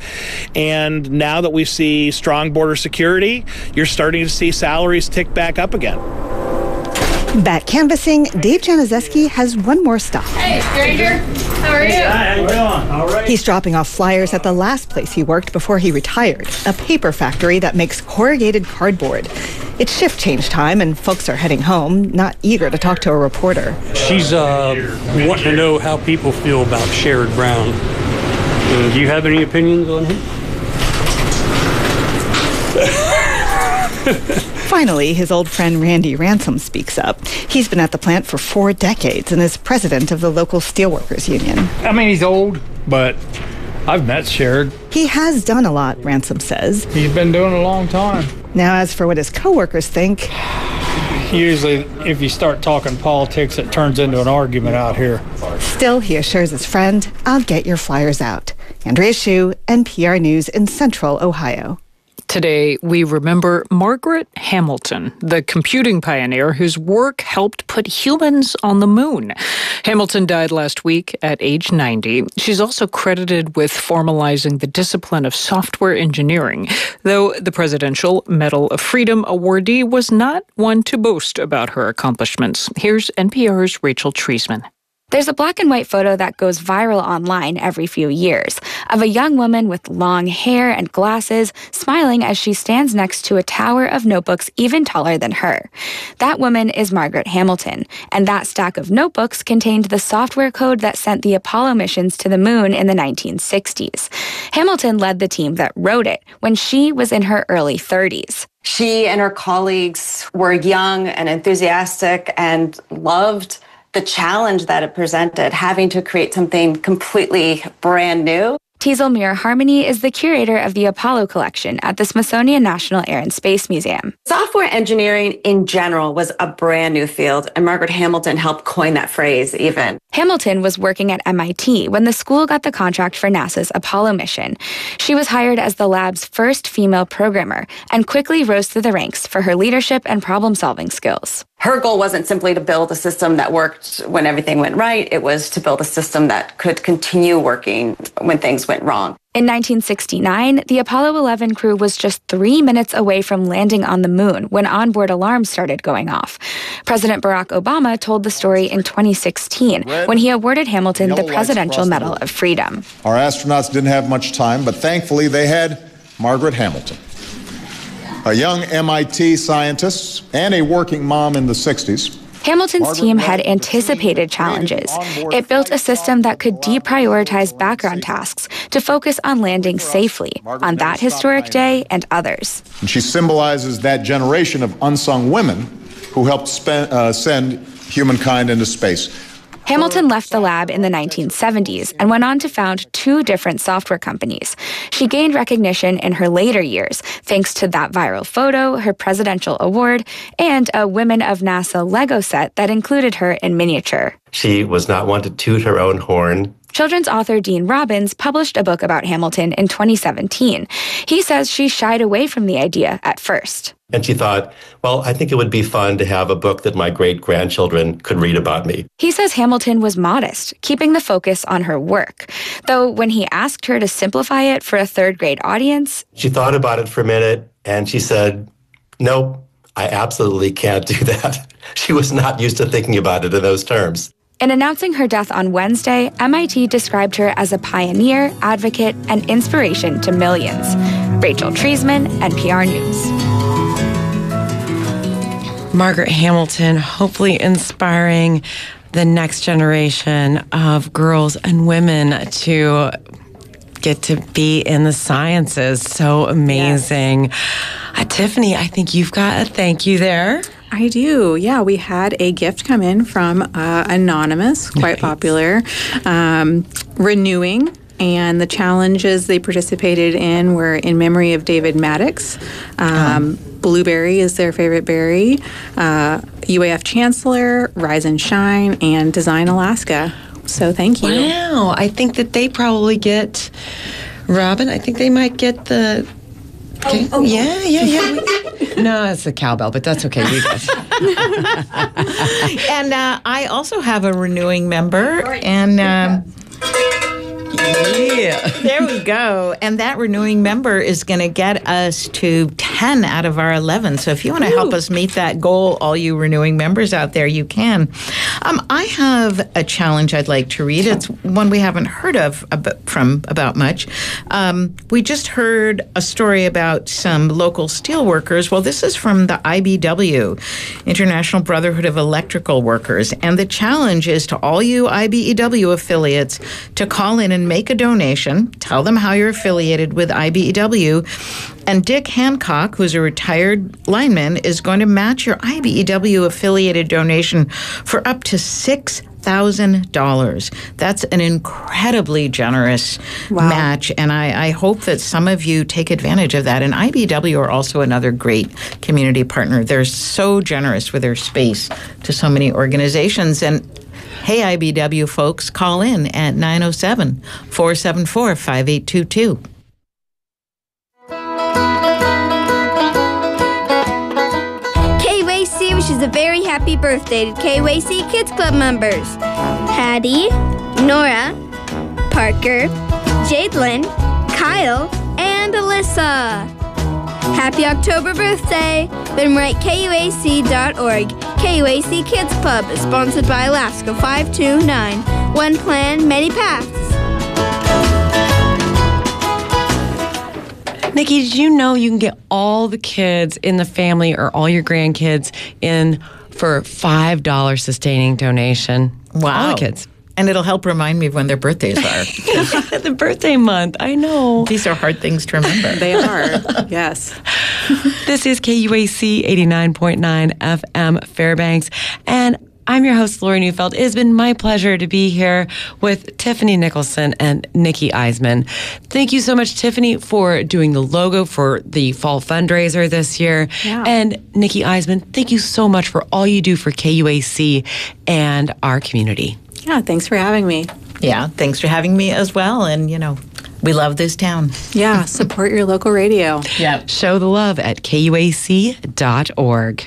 And now that we see strong border security, you're starting to see salaries tick back up again. Back canvassing, Dave Januszewski has one more stop. Hey, stranger. How are you? Hi, how you doing? All right. He's dropping off flyers at the last place he worked before he retired, a paper factory that makes corrugated cardboard. It's shift change time, and folks are heading home, not eager to talk to a reporter. She's uh, wanting to know how people feel about Sherrod Brown. Uh, do you have any opinions on him? Finally, his old friend Randy Ransom speaks up. He's been at the plant for four decades and is president of the local steelworkers union. I mean, he's old, but I've met Sherrod. He has done a lot, Ransom says. He's been doing it a long time. Now, as for what his coworkers think... Usually, if you start talking politics, it turns into an argument out here. Still, he assures his friend, I'll get your flyers out. Andrea Hsu, N P R News in Central Ohio. Today, we remember Margaret Hamilton, the computing pioneer whose work helped put humans on the moon. Hamilton died last week at age ninety. She's also credited with formalizing the discipline of software engineering, though the Presidential Medal of Freedom awardee was not one to boast about her accomplishments. Here's N P R's Rachel Treisman. There's a black and white photo that goes viral online every few years of a young woman with long hair and glasses smiling as she stands next to a tower of notebooks even taller than her. That woman is Margaret Hamilton, and that stack of notebooks contained the software code that sent the Apollo missions to the moon in the nineteen sixties. Hamilton led the team that wrote it when she was in her early thirties. She and her colleagues were young and enthusiastic and loved the challenge that it presented, having to create something completely brand new. Teasel Muir Harmony is the curator of the Apollo collection at the Smithsonian National Air and Space Museum. Software engineering in general was a brand new field, and Margaret Hamilton helped coin that phrase even. Hamilton was working at M I T when the school got the contract for NASA's Apollo mission. She was hired as the lab's first female programmer and quickly rose through the ranks for her leadership and problem-solving skills. Her goal wasn't simply to build a system that worked when everything went right. It was to build a system that could continue working when things went wrong. In nineteen sixty-nine, the Apollo eleven crew was just three minutes away from landing on the moon when onboard alarms started going off. President Barack Obama told the story in twenty sixteen when he awarded Hamilton the Presidential Medal of Freedom. Our astronauts didn't have much time, but thankfully they had Margaret Hamilton, a young M I T scientist and a working mom in the sixties. Hamilton's team had anticipated challenges. It built a system that could deprioritize background tasks to focus on landing safely on that historic day and others. And she symbolizes that generation of unsung women who helped spend, uh, send humankind into space. Hamilton left the lab in the nineteen seventies and went on to found two different software companies. She gained recognition in her later years thanks to that viral photo, her presidential award, and a Women of NASA Lego set that included her in miniature. She was not one to toot her own horn. Children's author Dean Robbins published a book about Hamilton in twenty seventeen. He says she shied away from the idea at first. And she thought, well, I think it would be fun to have a book that my great-grandchildren could read about me. He says Hamilton was modest, keeping the focus on her work. Though when he asked her to simplify it for a third-grade audience, she thought about it for a minute, and she said, nope, I absolutely can't do that. She was not used to thinking about it in those terms. In announcing her death on Wednesday, M I T described her as a pioneer, advocate, and inspiration to millions. Rachel Treisman, N P R News. Margaret Hamilton, hopefully inspiring the next generation of girls and women to get to be in the sciences. So amazing. Yes. Uh, Tiffany, I think you've got a thank you there. I do. Yeah, we had a gift come in from uh, Anonymous, quite nice. Popular, um, renewing. And the challenges they participated in were in memory of David Maddox. Um, oh. Blueberry is their favorite berry. Uh, U A F Chancellor, Rise and Shine, and Design Alaska. So thank you. Wow. I think that they probably get, Robin, I think they might get the... Okay. Oh, oh, yeah, yeah, yeah. No, it's the cowbell, but that's okay. You guys. And uh, I also have a renewing member, and um, yeah, there we go. And that renewing member is going to get us to ten out of our eleven. So if you want to help us meet that goal, all you renewing members out there, you can. Um, I have a challenge I'd like to read. It's one we haven't heard of about, from about much. Um, we just heard a story about some local steel workers. Well, this is from the I B W, International Brotherhood of Electrical Workers. And the challenge is to all you I B E W affiliates to call in and make a donation. Tell them how you're affiliated with I B E W. And Dick Hancock, who's a retired lineman, is going to match your I B E W-affiliated donation for up to six thousand dollars. That's an incredibly generous Wow. match, and I, I hope that some of you take advantage of that. And I B W are also another great community partner. They're so generous with their space to so many organizations. And hey, I B W folks, call in at nine oh seven, four seven four, five eight two two. K W A C wishes a very happy birthday to K W A C Kids Club members. Hattie, Nora, Parker, Jadelyn, Kyle, and Alyssa. Happy October birthday! Then write K U A C dot org. K U A C Kids Club is sponsored by Alaska five two nine. One plan, many paths. Nikki, did you know you can get all the kids in the family or all your grandkids in for five dollars sustaining donation? Wow. All the kids. And it'll help remind me of when their birthdays are. The birthday month, I know. These are hard things to remember. They are, yes. This is K U A C eighty-nine point nine F M Fairbanks, and I'm your host, Lori Neufeld. It has been my pleasure to be here with Tiffany Nicholson and Nikki Eisman. Thank you so much, Tiffany, for doing the logo for the fall fundraiser this year. Yeah. And Nikki Eisman, thank you so much for all you do for K U A C and our community. Yeah, thanks for having me. Yeah, thanks for having me as well. And, you know, we love this town. Yeah, support your local radio. Yeah. Show the love at K U A C dot org.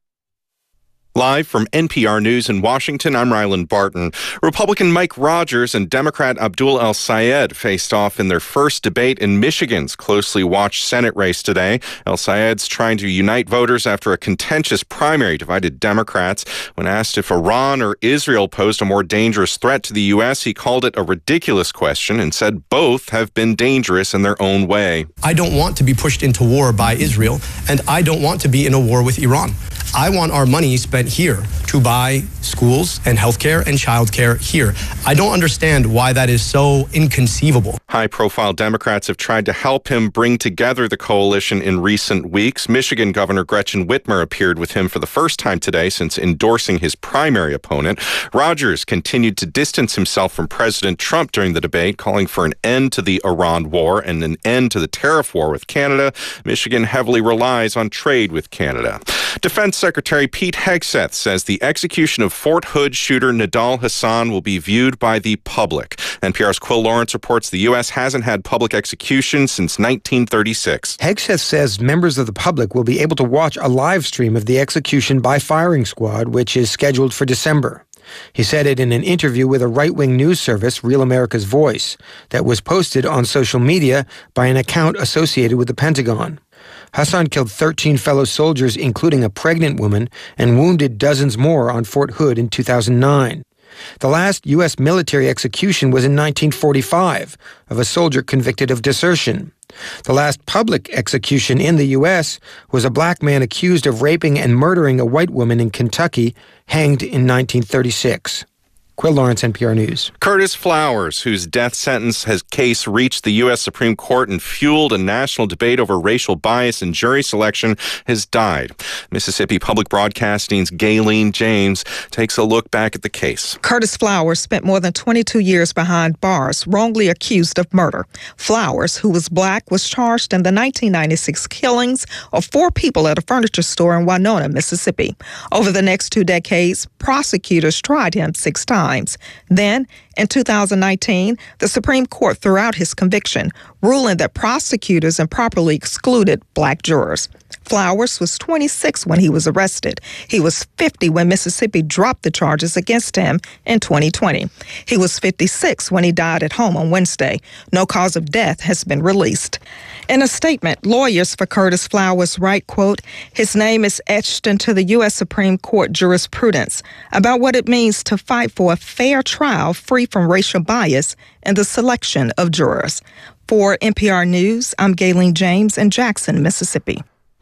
Live from N P R News in Washington, I'm Ryland Barton. Republican Mike Rogers and Democrat Abdul El-Sayed faced off in their first debate in Michigan's closely watched Senate race today. El-Sayed's trying to unite voters after a contentious primary divided Democrats. When asked if Iran or Israel posed a more dangerous threat to the U S, he called it a ridiculous question and said both have been dangerous in their own way. I don't want to be pushed into war by Israel, and I don't want to be in a war with Iran. I want our money spent here to buy schools and healthcare and childcare here. I don't understand why that is so inconceivable. High-profile Democrats have tried to help him bring together the coalition in recent weeks. Michigan Governor Gretchen Whitmer appeared with him for the first time today since endorsing his primary opponent. Rogers continued to distance himself from President Trump during the debate, calling for an end to the Iran war and an end to the tariff war with Canada. Michigan heavily relies on trade with Canada. Defense Secretary Pete Hegseth says the execution of Fort Hood shooter Nidal Hasan will be viewed by the public. N P R's Quill Lawrence reports the U S hasn't had public execution since nineteen thirty-six. Hegseth says members of the public will be able to watch a live stream of the execution by firing squad, which is scheduled for December. He said it in an interview with a right-wing news service, Real America's Voice, that was posted on social media by an account associated with the Pentagon. Hasan killed thirteen fellow soldiers, including a pregnant woman, and wounded dozens more on Fort Hood in two thousand nine. The last U S military execution was in nineteen forty-five of a soldier convicted of desertion. The last public execution in the U S was a black man accused of raping and murdering a white woman in Kentucky, hanged in nineteen thirty-six. Quill Lawrence, N P R News. Curtis Flowers, whose death sentence has case reached the U S Supreme Court and fueled a national debate over racial bias in jury selection, has died. Mississippi Public Broadcasting's Gayleen James takes a look back at the case. Curtis Flowers spent more than twenty-two years behind bars, wrongly accused of murder. Flowers, who was black, was charged in the nineteen ninety-six killings of four people at a furniture store in Winona, Mississippi. Over the next two decades, prosecutors tried him six times. Then, in two thousand nineteen, the Supreme Court threw out his conviction, ruling that prosecutors improperly excluded black jurors. Flowers was twenty-six when he was arrested. He was fifty when Mississippi dropped the charges against him in twenty twenty. He was fifty-six when he died at home on Wednesday. No cause of death has been released. In a statement, lawyers for Curtis Flowers write, quote, his name is etched into the U S Supreme Court jurisprudence about what it means to fight for a fair trial free from racial bias in the selection of jurors. For N P R News, I'm Gayleen James in Jackson, Mississippi.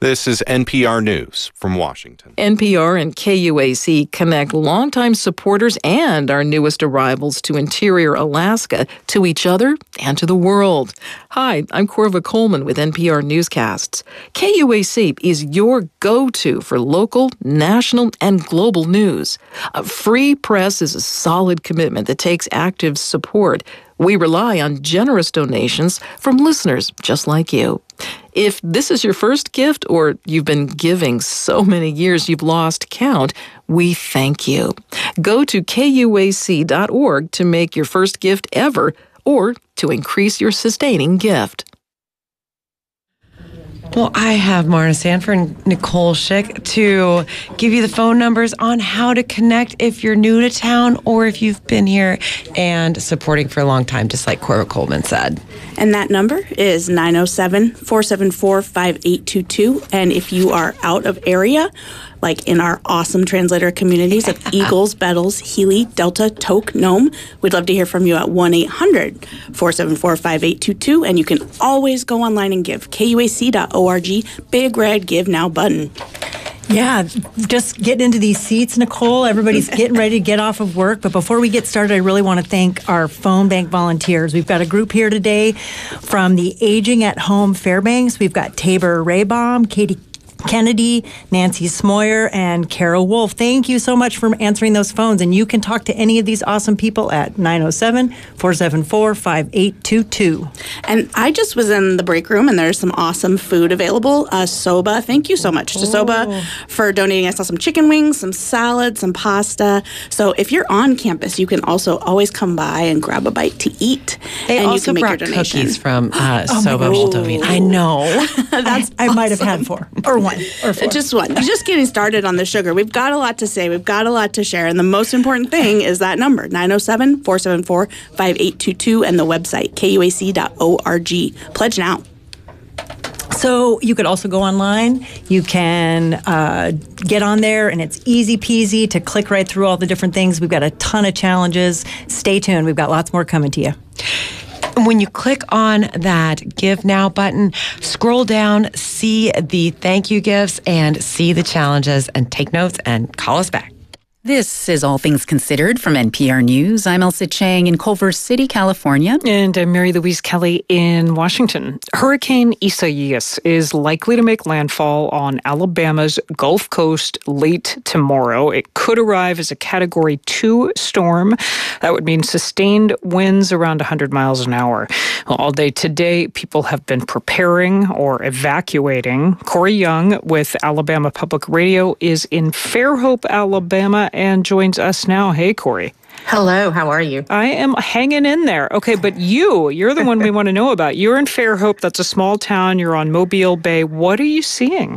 This is N P R News from Washington. N P R and K U A C connect longtime supporters and our newest arrivals to interior Alaska to each other and to the world. Hi, I'm Corva Coleman with N P R Newscasts. K U A C is your go-to for local, national, and global news. A free press is a solid commitment that takes active support. We rely on generous donations from listeners just like you. If this is your first gift or you've been giving so many years you've lost count, we thank you. Go to K U A C dot org to make your first gift ever or to increase your sustaining gift. Well, I have Marna Sanford and Nicole Schick to give you the phone numbers on how to connect if you're new to town or if you've been here and supporting for a long time, just like Cora Coleman said. And that number is nine oh seven, four seven four, five eight two two. And if you are out of area, like in our awesome translator communities of Eagles, Bettles, Healy, Delta, Tok, Nome, we'd love to hear from you at one eight hundred, four seven four, five eight two two. And you can always go online and give. K U A C dot org, big red Give Now button. Yeah, just getting into these seats, Nicole. Everybody's getting ready to get off of work. But before we get started, I really want to thank our phone bank volunteers. We've got a group here today from the Aging at Home Fairbanks. We've got Tabor Raybaum, Katie Kennedy, Nancy Smoyer, and Carol Wolf. Thank you so much for answering those phones. And you can talk to any of these awesome people at nine oh seven, four seven four, five eight two two. And I just was in the break room, and there's some awesome food available. Uh, Soba, thank you so much to oh. Soba for donating. I saw some chicken wings, some salad, some pasta. So if you're on campus, you can also always come by and grab a bite to eat. They and also you can make brought your donation. cookies from uh, oh Soba Moldovina. I know. That's I, I might have had four or one. Or four. Just one. Just getting started on the sugar. We've got a lot to say. We've got a lot to share. And the most important thing is that number, nine oh seven, four seven four, five eight two two, and the website, K U A C dot org. Pledge now. So you could also go online. You can uh, get on there, and it's easy peasy to click right through all the different things. We've got a ton of challenges. Stay tuned. We've got lots more coming to you. When you click on that Give Now button, scroll down, see the thank you gifts, and see the challenges, and take notes and call us back. This is All Things Considered from N P R News. I'm Elsa Chang in Culver City, California. And I'm Mary Louise Kelly in Washington. Hurricane Isaias is likely to make landfall on Alabama's Gulf Coast late tomorrow. It could arrive as a Category two storm. That would mean sustained winds around one hundred miles an hour. Well, all day today, people have been preparing or evacuating. Corey Young with Alabama Public Radio is in Fairhope, Alabama, and joins us now. Hey, Corey. Hello, how are you? I am hanging in there. Okay, but you, you're the one we want to know about. You're in Fairhope. That's a small town. You're on Mobile Bay. What are you seeing?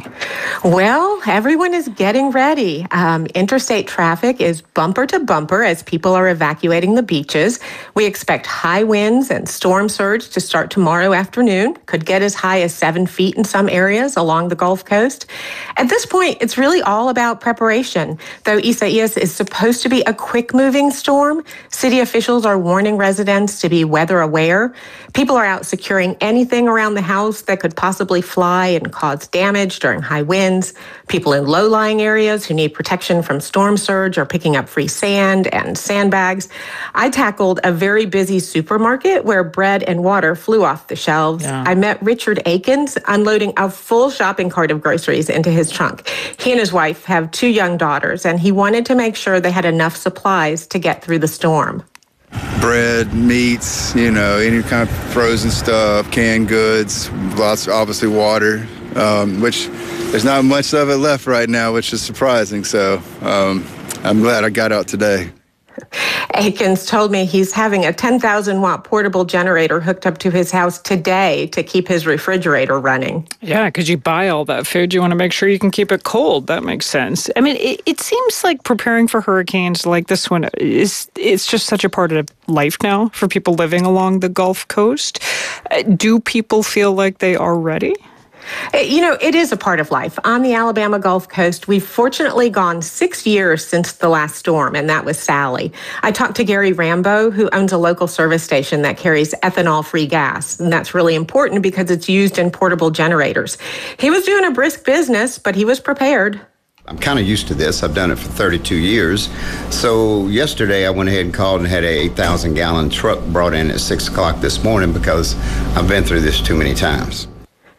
Well, everyone is getting ready. Um, interstate traffic is bumper to bumper as people are evacuating the beaches. We expect high winds and storm surge to start tomorrow afternoon. Could get as high as seven feet in some areas along the Gulf Coast. At this point, it's really all about preparation. Though Isaias is supposed to be a quick-moving storm, city officials are warning residents to be weather aware. People are out securing anything around the house that could possibly fly and cause damage during high winds. People in low-lying areas who need protection from storm surge are picking up free sand and sandbags. I tackled a very busy supermarket where bread and water flew off the shelves. Yeah. I met Richard Akins unloading a full shopping cart of groceries into his trunk. He and his wife have two young daughters, and he wanted to make sure they had enough supplies to get through the storm. Bread, meats, you know, any kind of frozen stuff, canned goods, lots, obviously water, um, which there's not much of it left right now, which is surprising. So um, I'm glad I got out today. Akins told me he's having a ten thousand watt portable generator hooked up to his house today to keep his refrigerator running. Yeah, because you buy all that food, you want to make sure you can keep it cold. That makes sense. I mean, it, it seems like preparing for hurricanes like this one is it's just such a part of life now for people living along the Gulf Coast. Uh, do people feel like they are ready? You know, it is a part of life. On the Alabama Gulf Coast, we've fortunately gone six years since the last storm, and that was Sally. I talked to Gary Rambo, who owns a local service station that carries ethanol-free gas, and that's really important because it's used in portable generators. He was doing a brisk business, but he was prepared. I'm kind of used to this. I've done it for thirty-two years. So yesterday I went ahead and called and had a eight thousand gallon truck brought in at six o'clock this morning because I've been through this too many times.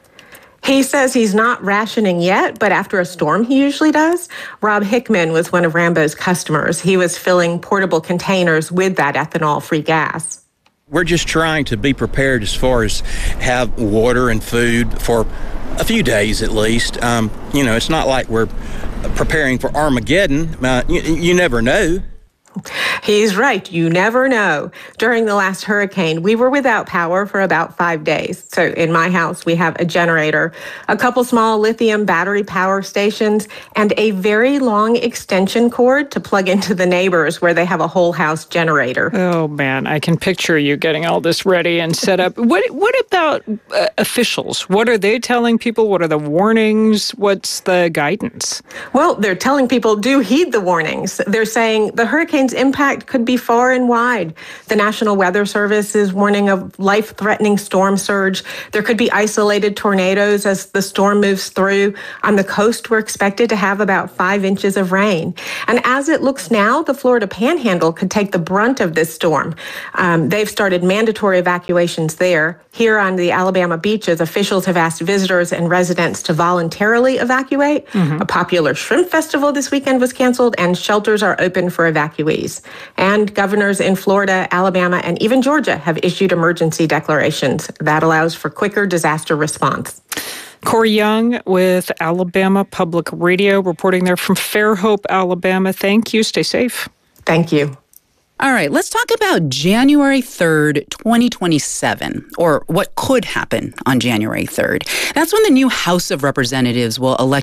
He says he's not rationing yet, but after a storm, he usually does. Rob Hickman was one of Rambo's customers. He was filling portable containers with that ethanol-free gas. We're just trying to be prepared as far as have water and food for a few days at least. Um, you know, it's not like we're preparing for Armageddon. Uh, you, you never know. He's right. You never know. During the last hurricane, we were without power for about five days. So in my house, we have a generator, a couple small lithium battery power stations, and a very long extension cord to plug into the neighbors where they have a whole house generator. Oh, man, I can picture you getting all this ready and set up. What, what about uh, officials? What are they telling people? What are the warnings? What's the guidance? Well, they're telling people do heed the warnings. They're saying the hurricane's impact could be far and wide. The National Weather Service is warning of life-threatening storm surge. There could be isolated tornadoes as the storm moves through. On the coast, we're expected to have about five inches of rain. And as it looks now, the Florida Panhandle could take the brunt of this storm. Um, they've started mandatory evacuations there. Here on the Alabama beaches, officials have asked visitors and residents to voluntarily evacuate. Mm-hmm. A popular shrimp festival this weekend was canceled, and shelters are open for evacuees. And governors in Florida, Alabama, and even Georgia have issued emergency declarations. That allows for quicker disaster response. Corey Young with Alabama Public Radio, reporting there from Fairhope, Alabama. Thank you. Stay safe. Thank you. All right, let's talk about January third, twenty twenty-seven, or what could happen on January third. That's when the new House of Representatives will elect